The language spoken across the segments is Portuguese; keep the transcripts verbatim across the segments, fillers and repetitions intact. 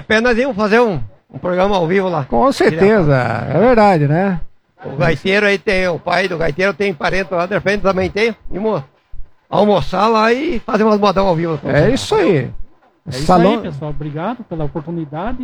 repente nós íamos fazer um, um programa ao vivo lá. Com certeza, é verdade, né? O gaiteiro aí tem, o pai do gaiteiro tem parente lá, de repente também tem. Íamos almoçar lá e fazer umas modão ao vivo. É isso aí. É isso Salão... aí, pessoal. Obrigado pela oportunidade.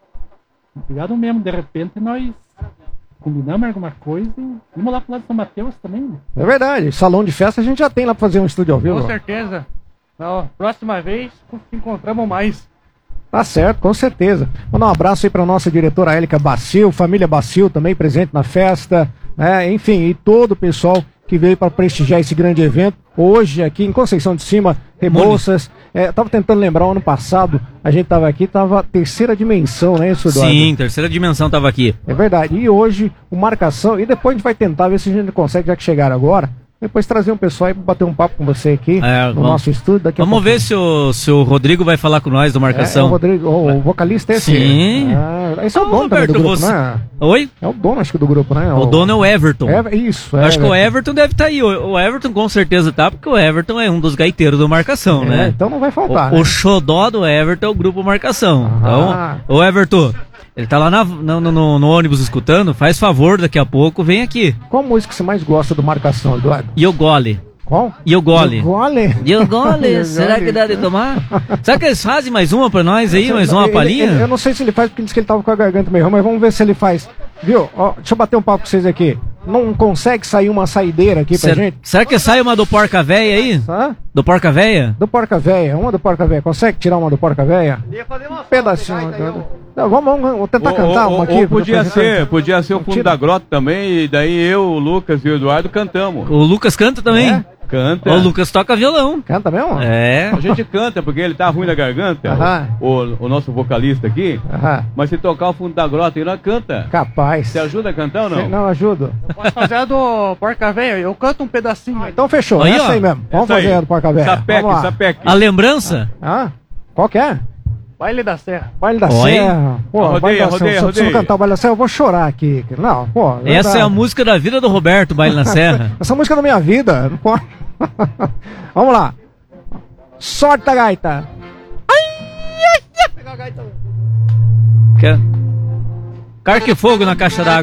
Obrigado mesmo. De repente nós combinamos alguma coisa e vamos lá pro lado de São Mateus também. É verdade. Salão de festa a gente já tem lá pra fazer um estúdio ao vivo. Com certeza. Na próxima vez encontramos mais. Tá certo, com certeza. Mandar um abraço aí pra nossa diretora Élica Bacil, família Bacil também presente na festa, né? Enfim, e todo o pessoal que veio para prestigiar esse grande evento. Hoje, aqui em Conceição de Cima, Rebouças. É, tava tentando lembrar, o ano passado, a gente tava aqui, tava terceira dimensão, né, isso, Eduardo? Sim, terceira dimensão tava aqui. É verdade. E hoje, o Marcação, e depois a gente vai tentar ver se a gente consegue, já que chegaram agora, depois trazer um pessoal aí pra bater um papo com você aqui É, no vamos, nosso estúdio. Daqui a vamos ver se o, se o Rodrigo vai falar com nós do Marcação. É, é o Rodrigo, o, o vocalista é esse? Sim. Ah, esse é o Ô, dono também do Roberto, grupo, você- né? Oi? É o dono, acho que, do grupo, né? O dono é o Everton. É, isso, Eu é, acho que o Everton. Everton deve estar aí. O o Everton com certeza tá, porque o Everton é um dos gaiteiros do Marcação, É, né? então não vai faltar, O, né? o xodó do Everton é o grupo Marcação. Ah. Então, ô Everton, ele tá lá na- no, no- no ônibus escutando, faz favor, daqui a pouco vem aqui. Qual música você mais gosta do Marcação, Eduardo? E o gole. Qual? E o gole. O gole? E o gole, E o será gole? que dá de tomar? Será que eles fazem mais uma pra nós aí, mais uma Ele- palhinha? ele- eu não sei se ele faz, porque ele disse que ele tava com a garganta meio ruim, mas vamos ver se ele faz. Viu? Ó, deixa eu bater um papo com vocês aqui. Não consegue sair uma saideira aqui pra Será, gente? será que sai uma do Porca Véia aí? Hã? Do Porca Véia? Do Porca Véia, uma do Porca Véia. Consegue tirar uma do Porca Véia? Ia fazer uma Um pedacinho. Não, vamos, vamos, vamos tentar cantar ou, uma aqui. ou podia pra- ser, podia ser o fundo Tira. da grota também, e daí eu, o Lucas e o Eduardo cantamos. O Lucas canta também. É? Canta. O Lucas toca violão. Canta mesmo? É. A gente canta porque ele tá ruim na garganta, Aham. o, o nosso vocalista aqui. Aham. Mas se tocar o fundo da grota, ele não canta. Capaz. Você ajuda a cantar ou não? Não, ajudo. Posso fazer a do Porca Velha? Eu canto um pedacinho aí. Então fechou, Aí, essa ó. aí mesmo. Vamos Essa aí. fazer a do Porca Véia. Sapeque, Vamos lá. sapeque. A lembrança? Hã? Qual que é? Baile da Serra. Baile da Oi? Serra. Pô, Rodeia, Baile da rodeia, Serra. Se eu rodeia. cantar o Baile da Serra, eu vou chorar aqui. Não, pô. Essa é a verdade. música da vida do Roberto, Baile na Serra. Essa música é da minha vida. Não pode. Vamos lá. Sorte a gaita. Quer? Carque fogo na caixa d'água.